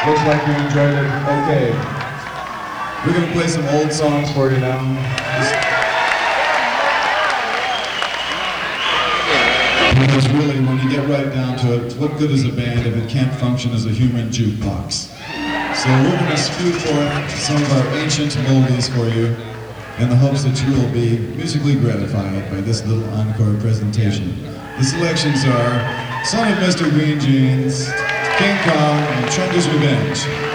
Looks like you enjoyed it. Okay. We're going to play some old songs for you now. Because really, when you get right down to it, what good is a band if it can't function as a human jukebox? So we're going to spew forth some of our ancient oldies for you in the hopes that you will be musically gratified by this little encore presentation. The selections are Son of Mr. Green Jeans, King Kong, and Chunga's Revenge.